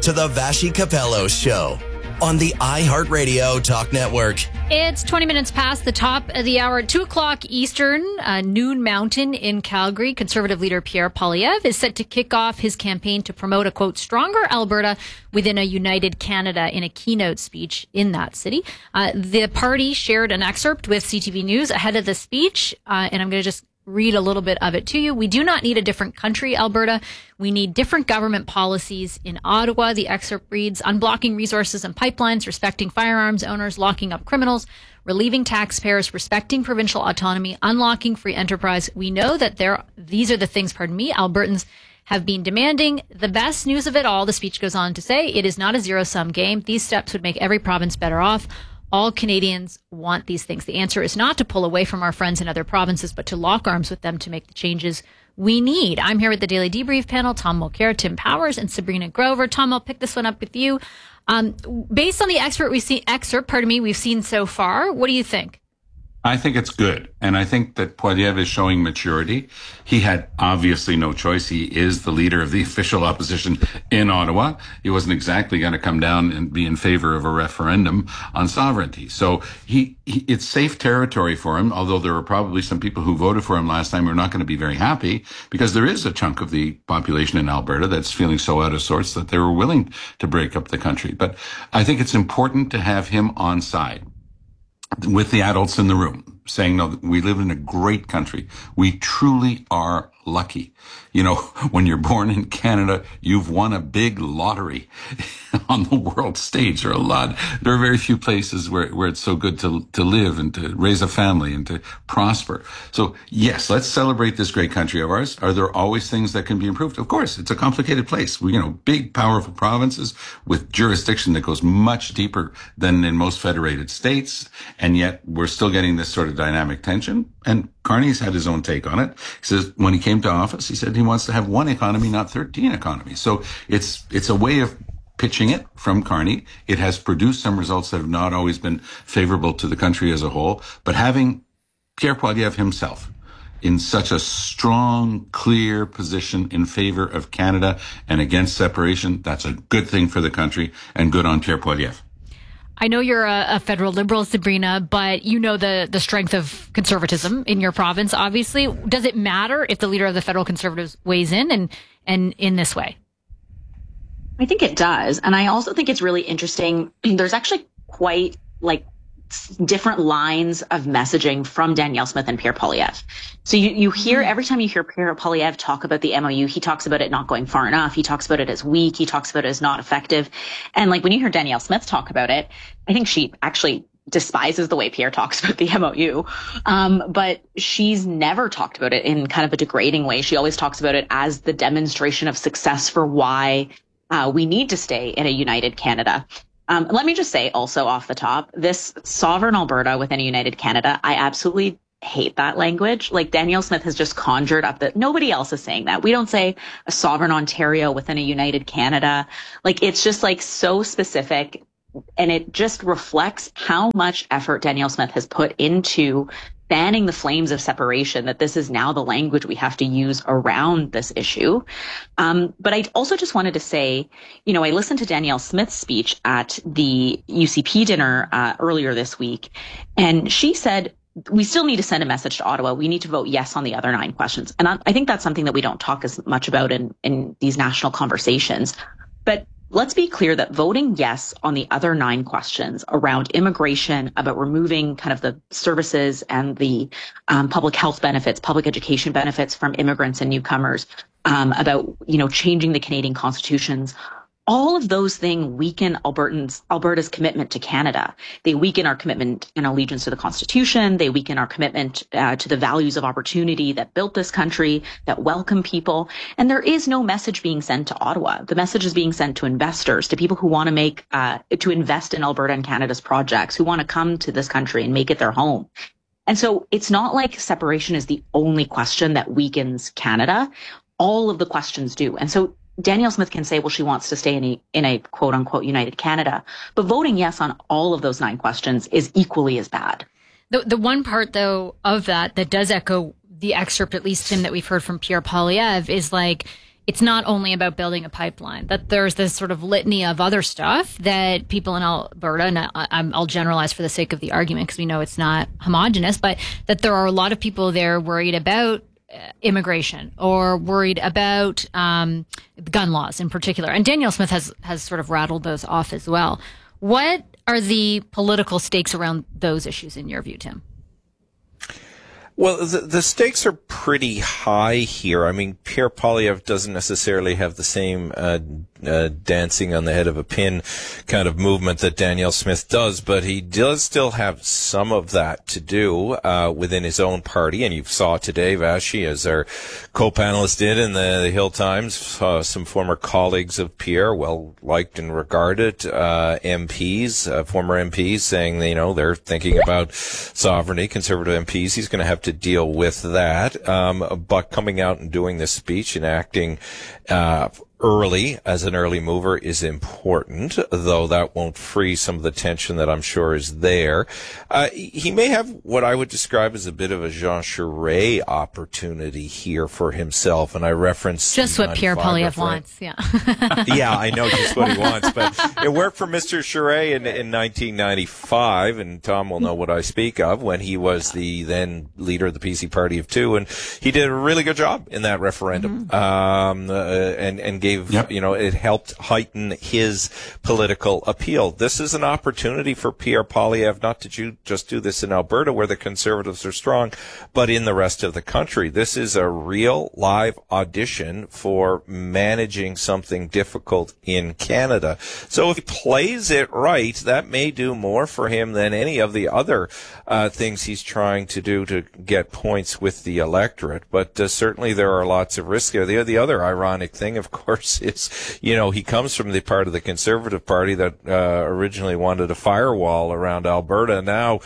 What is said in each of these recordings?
to the Vashi Capello Show on the iHeartRadio Talk Network. It's 20 minutes past the top of the hour at 2 o'clock Eastern, noon Mountain in Calgary. Conservative leader Pierre Poilievre is set to kick off his campaign to promote a, quote, stronger Alberta within a united Canada in a keynote speech in that city. The party shared an excerpt with CTV News ahead of the speech, and I'm going to just read a little bit of it to you. We do not need a different country, Alberta. We need different government policies in Ottawa. The excerpt reads, unblocking resources and pipelines, respecting firearms owners, locking up criminals, relieving taxpayers, respecting provincial autonomy, unlocking free enterprise. We know that these are the things, Albertans have been demanding. The best news of it all, the speech goes on to say, it is not a zero-sum game. These steps would make every province better off. All Canadians want these things. The answer is not to pull away from our friends in other provinces, but to lock arms with them to make the changes we need. I'm here with the Daily Debrief panel, Tom Mulcair, Tim Powers, and Sabrina Grover. Tom, I'll pick this one up with you. Based on the excerpt we've seen so far, what do you think? I think it's good. And I think that Poilievre is showing maturity. He had obviously no choice. He is the leader of the official opposition in Ottawa. He wasn't exactly going to come down and be in favor of a referendum on sovereignty. So it's safe territory for him, although there are probably some people who voted for him last time who are not going to be very happy, because there is a chunk of the population in Alberta that's feeling so out of sorts that they were willing to break up the country. But I think it's important to have him on side with the adults in the room, saying, no, we live in a great country. We truly are lucky. You know, when you're born in Canada, you've won a big lottery on the world stage. There are very few places where it's so good to live and to raise a family and to prosper. So yes, let's celebrate this great country of ours. Are there always things that can be improved? Of course, it's a complicated place. Big, powerful provinces with jurisdiction that goes much deeper than in most federated states. And yet we're still getting this sort of dynamic tension. And Carney's had his own take on it. He says when he came to office, he said he wants to have one economy, not 13 economies. So it's a way of pitching it from Carney. It has produced some results that have not always been favorable to the country as a whole. But having Pierre Poilievre himself in such a strong, clear position in favor of Canada and against separation, that's a good thing for the country and good on Pierre Poilievre. I know you're a federal liberal, Sabrina, but you know the strength of conservatism in your province, obviously. Does it matter if the leader of the federal Conservatives weighs in and in this way? I think it does. And I also think it's really interesting. There's actually quite different lines of messaging from Danielle Smith and Pierre Poilievre. So you hear, every time you hear Pierre Poilievre talk about the MOU, he talks about it not going far enough. He talks about it as weak. He talks about it as not effective. And when you hear Danielle Smith talk about it, I think she actually despises the way Pierre talks about the MOU. But she's never talked about it in kind of a degrading way. She always talks about it as the demonstration of success for why we need to stay in a united Canada. Let me just say also off the top, this sovereign Alberta within a united Canada, I absolutely hate that language. Danielle Smith has just conjured up that nobody else is saying that. We don't say a sovereign Ontario within a united Canada. It's just so specific. And it just reflects how much effort Danielle Smith has put into fanning the flames of separation, that this is now the language we have to use around this issue. But I also just wanted to say, I listened to Danielle Smith's speech at the UCP dinner earlier this week, and she said, we still need to send a message to Ottawa. We need to vote yes on the other 9 questions. And I think that's something that we don't talk as much about in these national conversations. But let's be clear that voting yes on the other 9 questions around immigration, about removing kind of the services and the public health benefits, public education benefits from immigrants and newcomers, about, changing the Canadian constitutions, all of those things weaken Alberta's commitment to Canada. They weaken our commitment and allegiance to the Constitution. They weaken our commitment to the values of opportunity that built this country, that welcome people. And there is no message being sent to Ottawa. The message is being sent to investors, to people who want to invest in Alberta and Canada's projects, who want to come to this country and make it their home. And so it's not like separation is the only question that weakens Canada. All of the questions do. And so Danielle Smith can say, well, she wants to stay in a quote unquote united Canada, but voting yes on all of those 9 questions is equally as bad. The one part though of that does echo the excerpt, at least Tim, that we've heard from Pierre Poilievre is it's not only about building a pipeline, that there's this sort of litany of other stuff that people in Alberta, and I'll generalize for the sake of the argument because we know it's not homogenous, but that there are a lot of people there worried about immigration or worried about gun laws in particular. And Danielle Smith has sort of rattled those off as well. What are the political stakes around those issues in your view, Tim? Well, the stakes are pretty high here. I mean, Pierre Poilievre doesn't necessarily have the same dancing on the head of a pin kind of movement that Danielle Smith does, but he does still have some of that to do within his own party. And you saw today, Vashi, as our co-panelist did in the Hill Times, some former colleagues of Pierre, well-liked and regarded MPs, former MPs, saying, they're thinking about sovereignty, conservative MPs. He's going to have to deal with that. But coming out and doing this speech and acting early as an early mover is important, though that won't free some of the tension that I'm sure is there. He may have what I would describe as a bit of a Jean Charest opportunity here for himself, and I reference just what Pierre Poilievre wants. Yeah, yeah, I know just what he wants, but it worked for Mr. Charest in 1995, and Tom will know what I speak of, when he was the then leader of the PC Party of Two, and he did a really good job in that referendum, and gave, it helped heighten his political appeal. This is an opportunity for Pierre Poilievre not to just do this in Alberta, where the Conservatives are strong, but in the rest of the country. This is a real live audition for managing something difficult in Canada. So if he plays it right, that may do more for him than any of the other things he's trying to do to get points with the electorate. But certainly there are lots of risks there. The other ironic thing, of course, is, he comes from the part of the Conservative Party that originally wanted a firewall around Alberta. Now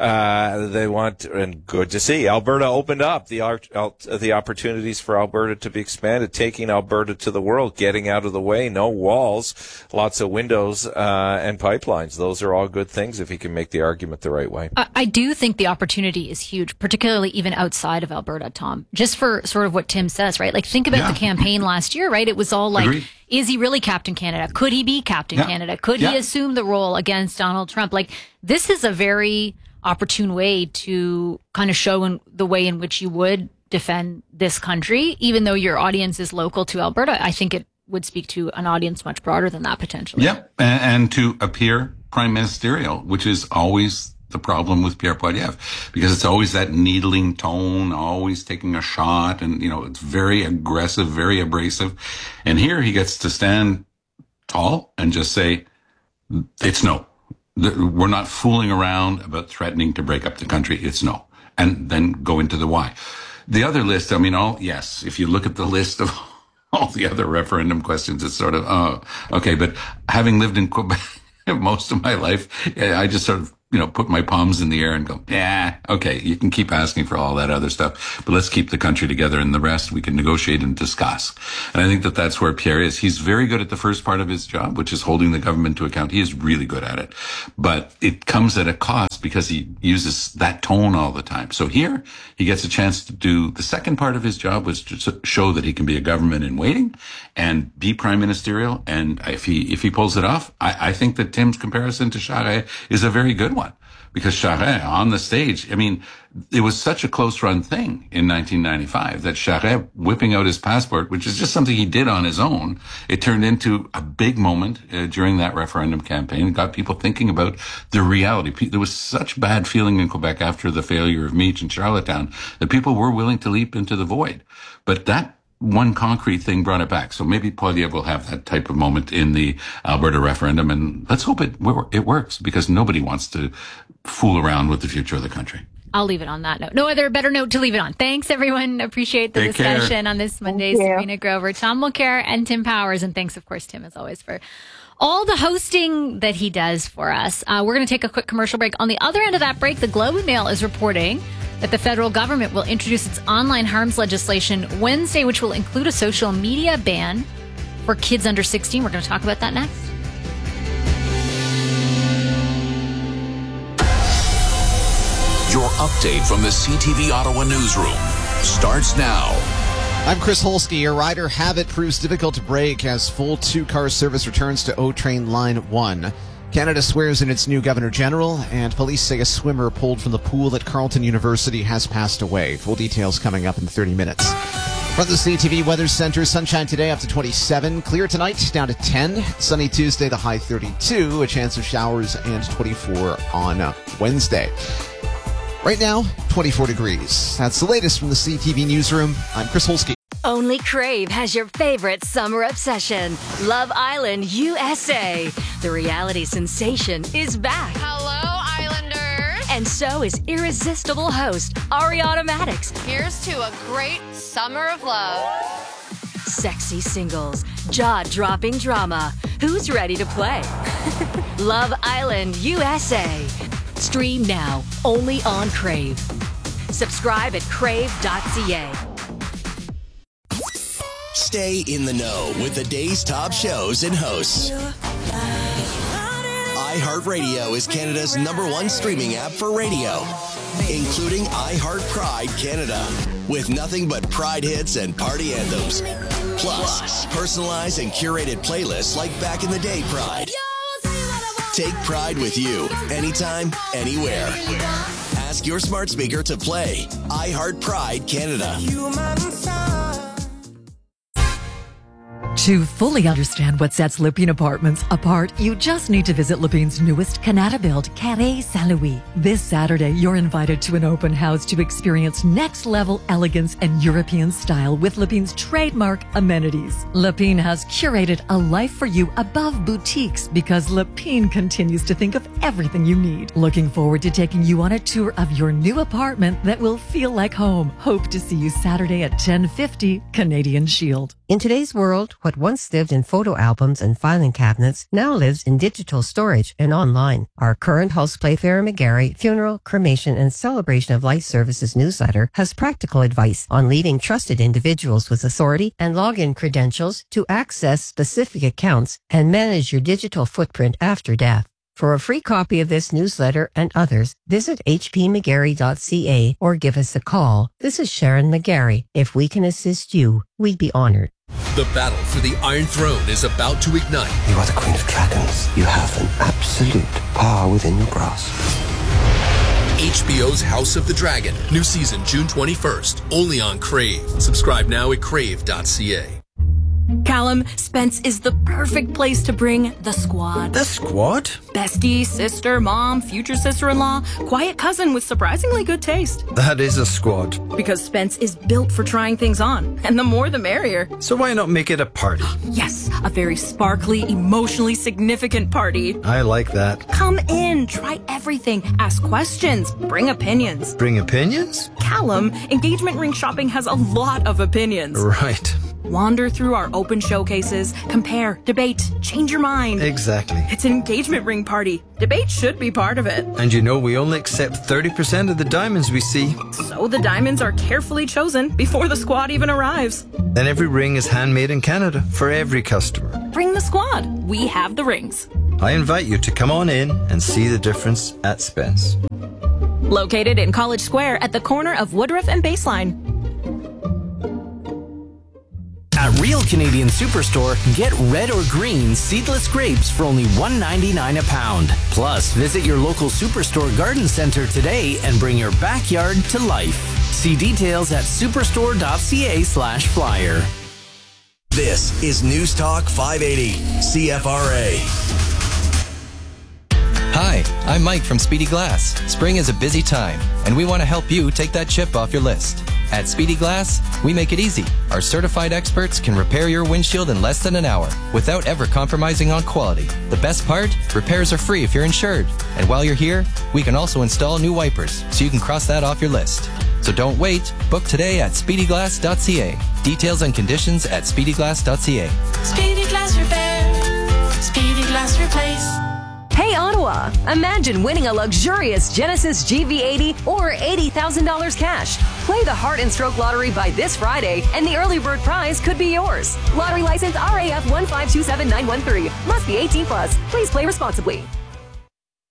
they want, and good to see, Alberta opened up the opportunities for Alberta to be expanded, taking Alberta to the world, getting out of the way, no walls, lots of windows and pipelines. Those are all good things if he can make the argument the right way. I do think the opportunity is huge, particularly even outside of Alberta, Tom, just for sort of what Tim says, right? Like, think about the campaign last year, right? It was all like, Agreed. Is he really Captain Canada? Could he be Captain Canada? Could he assume the role against Donald Trump? Like, this is a very opportune way to kind of show the way in which you would defend this country, even though your audience is local to Alberta. I think it would speak to an audience much broader than that potentially. Yeah, and to appear prime ministerial, which is always the problem with Pierre Poilievre, because it's always that needling tone, always taking a shot, and it's very aggressive, very abrasive. And here he gets to stand tall and just say, it's no. We're not fooling around about threatening to break up the country. It's no. And then go into the why. The other list, yes, if you look at the list of all the other referendum questions, it's sort of, okay. But having lived in Quebec most of my life, I just sort of, put my palms in the air and go, yeah, okay, you can keep asking for all that other stuff, but let's keep the country together, and the rest we can negotiate and discuss. And I think that that's where Pierre is. He's very good at the first part of his job, which is holding the government to account. He is really good at it, but it comes at a cost because he uses that tone all the time. So here he gets a chance to do the second part of his job, was to show that he can be a government in waiting and be prime ministerial. And if he pulls it off, I think that Tim's comparison to Charest is a very good one. Because Charest, on the stage, it was such a close-run thing in 1995 that Charest whipping out his passport, which is just something he did on his own, it turned into a big moment during that referendum campaign. It got people thinking about the reality. There was such bad feeling in Quebec after the failure of Meech and Charlottetown that people were willing to leap into the void. But that one concrete thing brought it back. So maybe Poilievre will have that type of moment in the Alberta referendum, and let's hope it works, because nobody wants to fool around with the future of the country. I'll leave it on that note. No other better note to leave it on. Thanks, everyone. Appreciate the discussion on this Monday. Sabrina Grover, Tom Mulcair, and Tim Powers. And thanks, of course, Tim, as always, for all the hosting that he does for us. We're going to take a quick commercial break. On the other end of that break, the Globe and Mail is reporting that the federal government will introduce its online harms legislation Wednesday, which will include a social media ban for kids under 16. We're going to talk about that next. Your update from the CTV Ottawa newsroom starts now. I'm Chris Holsky. Your rider habit proves difficult to break as full two-car service returns to O-Train Line 1. Canada swears in its new Governor General, and police say a swimmer pulled from the pool at Carleton University has passed away. Full details coming up in 30 minutes. From the CTV Weather Center, sunshine today up to 27. Clear tonight down to 10. Sunny Tuesday, the high 32. A chance of showers and 24 on Wednesday. Right now, 24 degrees. That's the latest from the CTV Newsroom. I'm Chris Holsky. Only Crave has your favorite summer obsession, Love Island USA. The reality sensation is back. Hello, Islanders. And so is irresistible host Ariana Madix. Here's to a great summer of love. Sexy singles, jaw-dropping drama. Who's ready to play? Love Island USA. Stream now, only on Crave. Subscribe at crave.ca. Stay in the know with the day's top shows and hosts. iHeartRadio is Canada's #1 streaming app for radio, including iHeart Pride Canada, with nothing but Pride hits and party anthems. Plus, personalized and curated playlists like Back in the Day Pride. Take Pride with you, anytime, anywhere. Ask your smart speaker to play iHeart Pride Canada. To fully understand what sets Lépine Apartments apart, you just need to visit Lépine's newest Canada-built Carré Saint-Louis. This Saturday, you're invited to an open house to experience next-level elegance and European style with Lépine's trademark amenities. Lépine has curated a life for you above boutiques because Lépine continues to think of everything you need. Looking forward to taking you on a tour of your new apartment that will feel like home. Hope to see you Saturday at 1050 Canadian Shield. In today's world, what once lived in photo albums and filing cabinets now lives in digital storage and online. Our current House Playfair McGarry Funeral, Cremation, and Celebration of Life Services newsletter has practical advice on leaving trusted individuals with authority and login credentials to access specific accounts and manage your digital footprint after death. For a free copy of this newsletter and others, visit hpmcgarry.ca or give us a call. This is Sharon McGarry. If we can assist you, we'd be honored. The battle for the Iron Throne is about to ignite. You are the Queen of Dragons. You have an absolute power within your grasp. HBO's House of the Dragon. New season June 21st. Only on Crave. Subscribe now at crave.ca. Callum, Spence is the perfect place to bring the squad. The squad? Bestie, sister, mom, future sister-in-law, quiet cousin with surprisingly good taste. That is a squad. Because Spence is built for trying things on, and the more the merrier. So why not make it a party? Yes, a very sparkly, emotionally significant party. I like that. Come in, try everything, ask questions, bring opinions. Bring opinions? Callum, engagement ring shopping has a lot of opinions. Right. Wander through our open showcases, compare, debate, change your mind. Exactly. It's an engagement ring party. Debate should be part of it. And you know we only accept 30% of the diamonds we see. So the diamonds are carefully chosen before the squad even arrives. And every ring is handmade in Canada for every customer. Bring the squad. We have the rings. I invite you to come on in and see the difference at Spence. Located in College Square at the corner of Woodruff and Baseline. At Real Canadian Superstore, get red or green seedless grapes for only $1.99 a pound. Plus, visit your local Superstore garden center today and bring your backyard to life. See details at superstore.ca/flyer. This is News Talk 580, CFRA. Hi, I'm Mike from Speedy Glass. Spring is a busy time, and we want to help you take that chip off your list. At Speedy Glass, we make it easy. Our certified experts can repair your windshield in less than an hour without ever compromising on quality. The best part? Repairs are free if you're insured. And while you're here, we can also install new wipers so you can cross that off your list. So don't wait. Book today at speedyglass.ca. Details and conditions at speedyglass.ca. Speedy Glass Repair. Speedy Glass Replace. Hey Ottawa, imagine winning a luxurious Genesis GV80 or $80,000 cash. Play the Heart and Stroke Lottery by this Friday and the early bird prize could be yours. Lottery license RAF 1527913. Must be 18 plus. Please play responsibly.